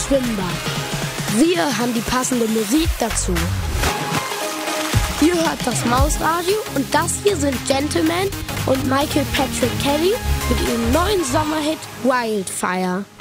Schwimmbad. Wir haben die passende Musik dazu. Ihr hört das Mausradio und das hier sind Gentleman und Michael Patrick Kelly mit ihrem neuen Sommerhit Wildfire.